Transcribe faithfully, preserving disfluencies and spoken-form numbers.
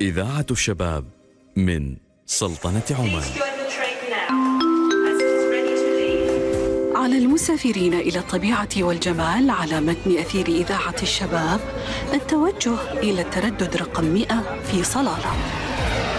إذاعة الشباب من سلطنة عمان. على المسافرين إلى الطبيعة والجمال على متن أثير إذاعة الشباب التوجه إلى التردد رقم مئة في صلالة.